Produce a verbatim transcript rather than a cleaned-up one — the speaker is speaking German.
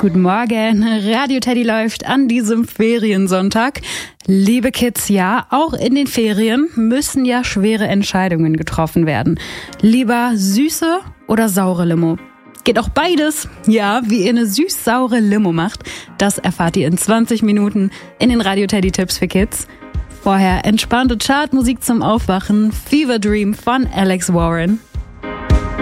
guten Morgen. Radio Teddy läuft an diesem Feriensonntag. Liebe Kids, ja, auch in den Ferien müssen ja schwere Entscheidungen getroffen werden. Lieber süße oder saure Limo? Geht auch beides. Ja, wie ihr eine süß-saure Limo macht, das erfahrt ihr in zwanzig Minuten in den Radio Teddy Tipps für Kids. Vorher entspannte Chartmusik zum Aufwachen, Fever Dream von Alex Warren.